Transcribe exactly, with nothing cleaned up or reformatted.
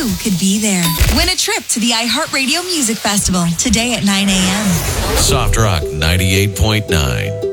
you could be there. Win a trip to the iHeartRadio Music Festival today at nine a.m. Soft Rock ninety-eight point nine.